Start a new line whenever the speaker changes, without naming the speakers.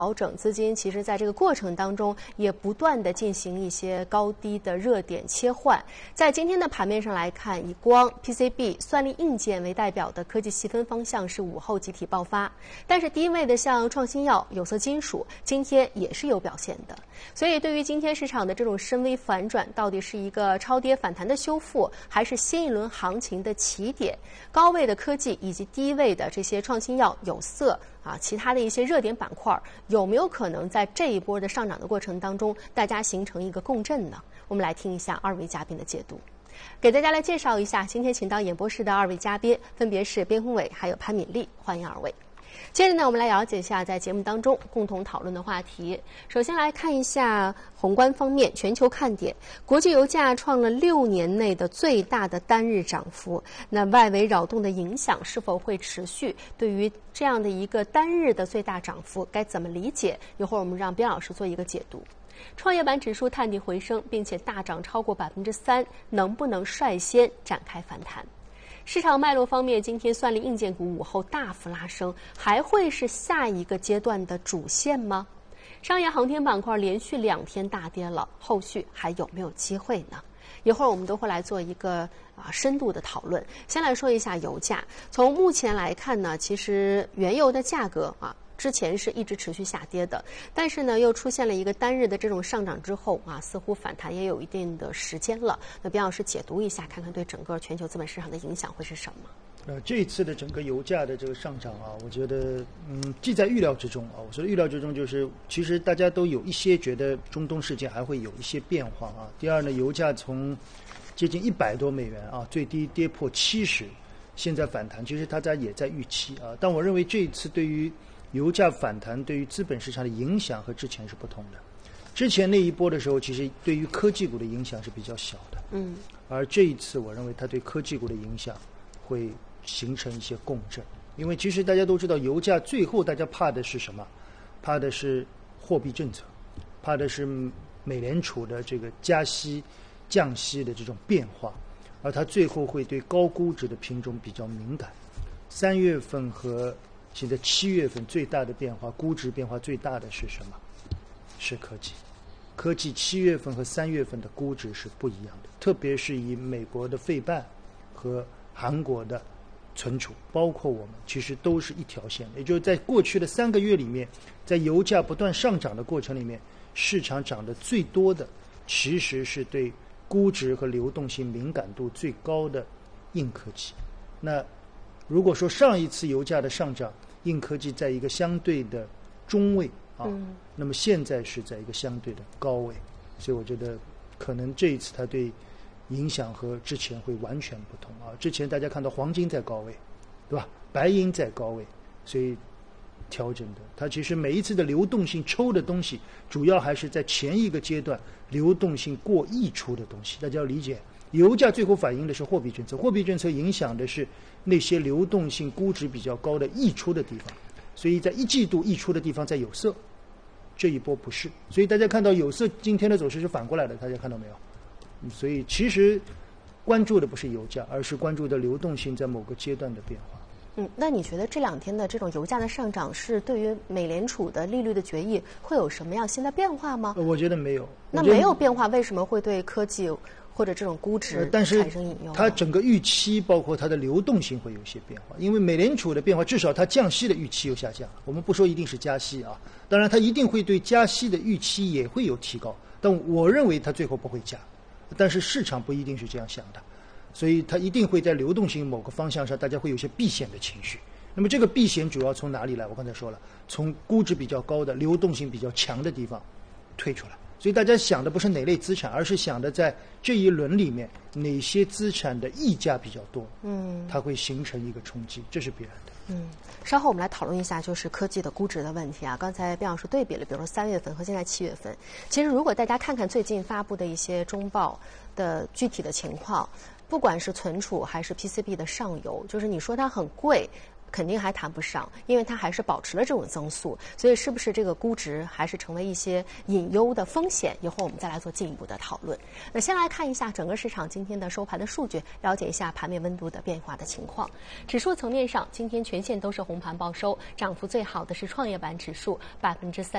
调整资金，其实在这个过程当中也不断的进行一些高低的热点切换。在今天的盘面上来看，以光、PCB、算力硬件为代表的科技细分方向是午后集体爆发，但是低位的像创新药、有色金属今天也是有表现的。所以对于今天市场的这种深 V 反转，到底是一个超跌反弹的修复，还是新一轮行情的起点？高位的科技以及低位的这些创新药、有色其他的一些热点板块，有没有可能在这一波的上涨的过程当中，大家形成一个共振呢？我们来听一下二位嘉宾的解读。给大家来介绍一下，今天请到演播室的二位嘉宾，分别是边宏伟还有潘敏丽，欢迎二位。接着呢，我们来了解一下在节目当中共同讨论的话题。首先来看一下宏观方面，全球看点，国际油价创了6年内的最大的单日涨幅。那外围扰动的影响是否会持续？对于这样的一个单日的最大涨幅，该怎么理解？一会儿我们让边老师做一个解读。创业板指数探底回升，并且大涨超过3%，能不能率先展开反弹？市场脉络方面，今天算力硬件股午后大幅拉升，还会是下一个阶段的主线吗？商业航天板块连续2天大跌了，后续还有没有机会呢？一会儿我们都会来做一个深度的讨论。先来说一下油价，从目前来看呢，其实原油的价格之前是一直持续下跌的，但是呢，又出现了一个单日的这种上涨之后似乎反弹也有一定的时间了。那边老师解读一下，看看对整个全球资本市场的影响会是什么？
这一次的整个油价的这个上涨我觉得既在预料之中我说的预料之中就是其实大家都有一些觉得中东事件还会有一些变化第二呢，油价从接近$100多最低跌破70，现在反弹，其实大家也在预期但我认为这一次对于油价反弹对于资本市场的影响和之前是不同的。之前那一波的时候，其实对于科技股的影响是比较小的，而这一次我认为它对科技股的影响会形成一些共振。因为其实大家都知道，油价最后大家怕的是什么？怕的是货币政策，怕的是美联储的这个加息、降息的这种变化，而它最后会对高估值的品种比较敏感。3月份和现在7月份最大的变化，估值变化最大的是什么？是科技。科技7月份和3月份的估值是不一样的，特别是以美国的费半和韩国的存储，包括我们，其实都是一条线的。也就是在过去的3个月里面，在油价不断上涨的过程里面，市场涨得最多的其实是对估值和流动性敏感度最高的硬科技。那如果说上一次油价的上涨，硬科技在一个相对的中位那么现在是在一个相对的高位，所以我觉得可能这一次它对影响和之前会完全不同之前大家看到黄金在高位，对吧？白银在高位，所以调整的它其实每一次的流动性抽的东西，主要还是在前一个阶段流动性过溢出的东西。大家要理解，油价最后反映的是货币政策，货币政策影响的是那些流动性估值比较高的溢出的地方。所以在1季度溢出的地方在有色，这一波不是。所以大家看到有色今天的走势是反过来的，大家看到没有？所以其实关注的不是油价，而是关注的流动性在某个阶段的变化。
那你觉得这2天的这种油价的上涨是对于美联储的利率的决议会有什么样新的变化吗？
我觉得没有。
那没有变化，为什么会对科技或者这种估值产生引诱？
它整个预期包括它的流动性会有些变化，因为美联储的变化，至少它降息的预期有下降。我们不说一定是加息当然它一定会对加息的预期也会有提高，但我认为它最后不会加，但是市场不一定是这样想的，所以它一定会在流动性某个方向上，大家会有些避险的情绪。那么这个避险主要从哪里来？我刚才说了，从估值比较高的、流动性比较强的地方退出来。所以大家想的不是哪类资产，而是想的在这一轮里面哪些资产的溢价比较多，它会形成一个冲击，这是必然的。
稍后我们来讨论一下就是科技的估值的问题刚才边老师对比了，比如说3月份和现在7月份，其实如果大家看看最近发布的一些中报的具体的情况，不管是存储还是 PCB 的上游，就是你说它很贵， 肯定还谈不上，因为它还是保持了这种增速，所以是不是这个估值还是成为一些隐忧的风险？一会儿我们再来做进一步的讨论。那先来看一下整个市场今天的收盘的数据，了解一下盘面温度的变化的情况。指数层面上，今天全线都是红盘报收，涨幅最好的是创业板指数3%。